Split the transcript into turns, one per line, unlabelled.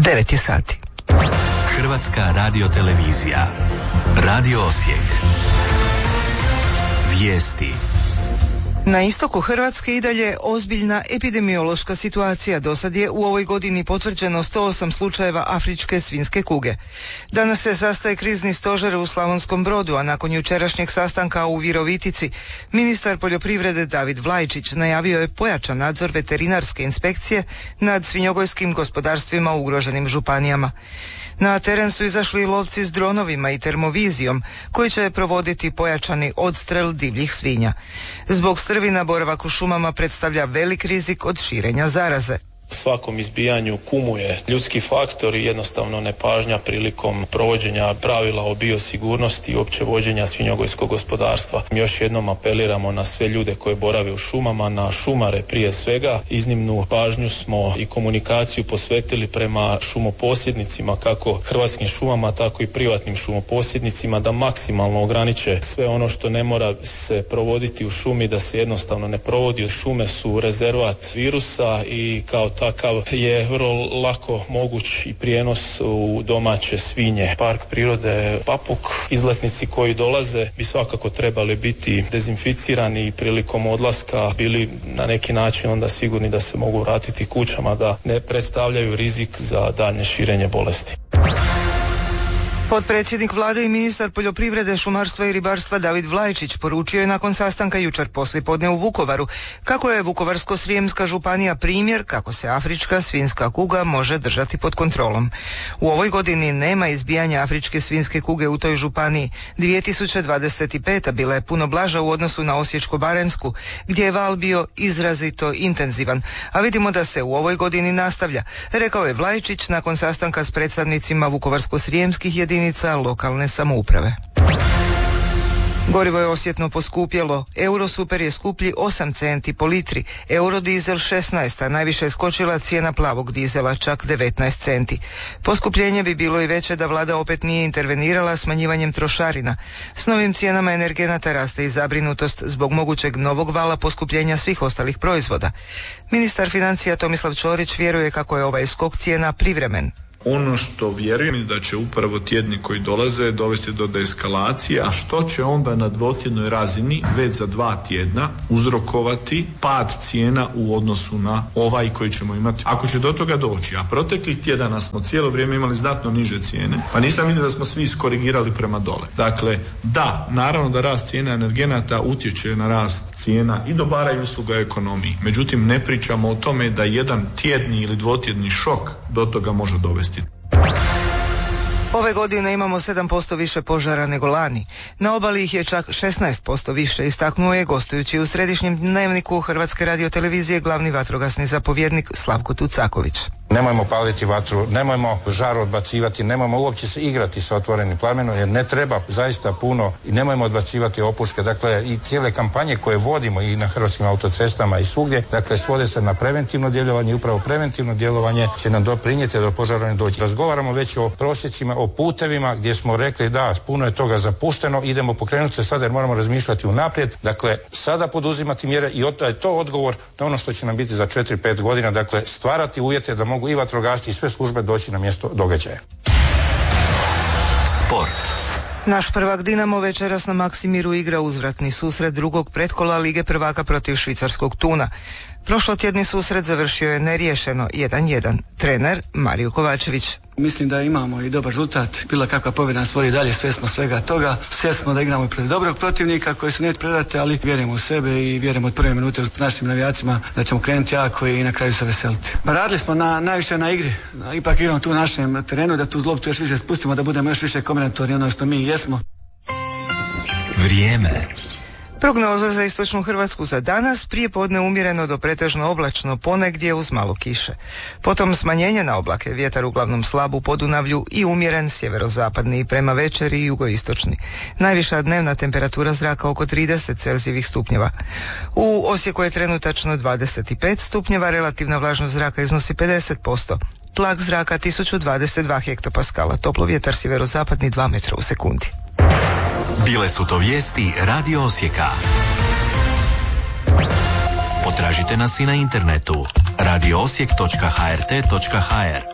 9 je sati.
Hrvatska radiotelevizija. Radio Osijek. Vijesti.
Na istoku Hrvatske i dalje ozbiljna epidemiološka situacija. Dosad je u ovoj godini potvrđeno 108 slučajeva afričke svinjske kuge. Danas se sastaje krizni stožer u Slavonskom Brodu, a nakon jučerašnjeg sastanka u Virovitici, ministar poljoprivrede David Vlajčić najavio je pojačan nadzor veterinarske inspekcije nad svinjogojskim gospodarstvima u ugroženim županijama. Na teren su izašli lovci s dronovima i termovizijom koji će provoditi pojačani odstrel divljih svinja. Zbog strvina boravak u šumama predstavlja velik rizik od širenja zaraze.
Svakom izbijanju kumuje ljudski faktor i jednostavno nepažnja prilikom provođenja pravila o biosigurnosti i opće vođenja svinjogojskog gospodarstva. Još jednom apeliramo na sve ljude koji borave u šumama, na šumare prije svega. Iznimnu pažnju smo i komunikaciju posvetili prema šumoposjednicima, kako Hrvatskim šumama, tako i privatnim šumoposjednicima, da maksimalno ograniče sve ono što ne mora se provoditi u šumi, da se jednostavno ne provodi. Šume su rezervat virusa i kao takav je vrlo lako moguć i prijenos u domaće svinje. Park prirode Papuk, izletnici koji dolaze bi svakako trebali biti dezinficirani i prilikom odlaska bili na neki način onda sigurni da se mogu vratiti kućama, da ne predstavljaju rizik za daljnje širenje bolesti.
Potpredsjednik vlade i ministar poljoprivrede, šumarstva i ribarstva David Vlajčić poručio je nakon sastanka jučer poslijepodne u Vukovaru kako je Vukovarsko-srijemska županija primjer kako se afrička svinjska kuga može držati pod kontrolom. U ovoj godini nema izbijanja afričke svinjske kuge u toj županiji. 2025. bila je puno blaža u odnosu na Osječko-baranjsku, gdje je val bio izrazito intenzivan, a vidimo da se u ovoj godini nastavlja, rekao je Vlajčić nakon sastanka s predstavnicima Vukovarsko-srijemskih jedinica lokalne samouprave. Gorivo je osjetno poskupjelo. Eurosuper je skuplji 8 centi po litri, Eurodizel 16, a najviše je skočila cijena plavog dizela, čak 19 centi. Poskupljenje bi bilo i veće da vlada opet nije intervenirala smanjivanjem trošarina. S novim cijenama energenata raste i zabrinutost zbog mogućeg novog vala poskupljenja svih ostalih proizvoda. Ministar financija Tomislav Ćorić vjeruje kako je ovaj skok cijena privremen.
Ono što vjerujem je da će upravo tjedni koji dolaze dovesti do deeskalacije, a što će onda na dvotjednoj razini već za 2 tjedna uzrokovati pad cijena u odnosu na ovaj koji ćemo imati. Ako će do toga doći, a proteklih tjedana smo cijelo vrijeme imali znatno niže cijene, pa nisam vidio da smo svi iskorigirali prema dole. Dakle, da, naravno da rast cijena energenata utječe na rast cijena i dobara i usluga ekonomiji. Međutim, ne pričamo o tome da jedan tjedni ili dvotjedni šok do toga može dovesti.
Ove godine imamo 7% više požara nego lani. Na obali ih je čak 16% više, istaknuo je gostujući u središnjem dnevniku Hrvatske radiotelevizije glavni vatrogasni zapovjednik Slavko Tucaković.
Nemojmo paliti vatru, nemojmo žar odbacivati, nemojmo uopće se igrati sa otvorenim plamenom jer ne treba zaista puno i nemojmo odbacivati opuške. Dakle, i cijele kampanje koje vodimo i na hrvatskim autocestama i svugdje, dakle, svode se na preventivno djelovanje i upravo preventivno djelovanje će nam doprinijeti da požara ne dođe. Razgovaramo već o prosjecima, o putevima gdje smo rekli da puno je toga zapušteno, idemo pokrenuti se sada jer moramo razmišljati unaprijed. Dakle, sada poduzimati mjere i to odgovor na ono što će nam biti za 4-5 godina, dakle, stvarati uvjete da mogu i vatrogasci i sve službe doći na mjesto događaja.
Sport.
Naš prvak Dinamo večeras na Maksimiru igra uzvratni susret drugog pretkola Lige prvaka protiv švicarskog Tuna. Prošlotjedni susret završio je neriješeno 1-1. Trener Mario Kovačević.
Mislim da imamo i dobar rezultat. Bila kakva pobjeda nas vodi dalje, svjesno svega toga. Svjesno da igramo protiv dobrog protivnika koji se neće predati, ali vjerujemo u sebe i vjerujemo od prve minute s našim navijacima da ćemo krenuti jako i na kraju se veseliti. Radili smo najviše na igri. Ipak igramo tu na našem terenu, da tu loptu još više spustimo, da budemo još više kombinatorni ono što mi jesmo.
Vrijeme.
Prognoza za istočnu Hrvatsku za danas, prije podne umjereno do pretežno oblačno, ponegdje uz malo kiše. Potom smanjenje na oblake, vjetar uglavnom slab u Podunavlju i umjeren sjeverozapadni i prema večeri i jugoistočni. Najviša dnevna temperatura zraka oko 30 Celzijevih stupnjeva. U Osijeku je trenutačno 25 stupnjeva, relativna vlažnost zraka iznosi 50%. Tlak zraka 1022 hektopaskala, toplo vjetar sjeverozapadni 2 metra u sekundi.
Bile su to vijesti Radio Osijeka. Potražite nas i na internetu radioosijek.hrt.hr.